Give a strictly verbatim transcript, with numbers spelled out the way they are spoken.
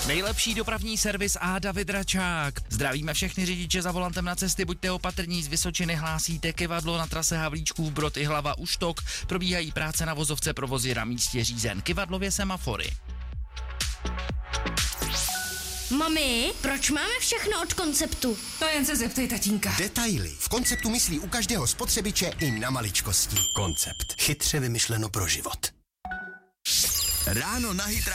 Nejlepší dopravní servis a David Račák. Zdravíme všechny řidiče za volantem na cesty, buďte opatrní, z Vysočiny hlásíte Kyvadlo na trase Havlíčkův Brod i Hlava Uštok. Probíhají práce na vozovce, provoz je na místě řízen. Kyvadlově semafory. Mami, proč máme všechno od Konceptu? To jen se zeptej tatínka. Detaily. V Konceptu myslí u každého spotřebiče i na maličkosti. Koncept. Chytře vymyšleno pro život. Ráno na Hit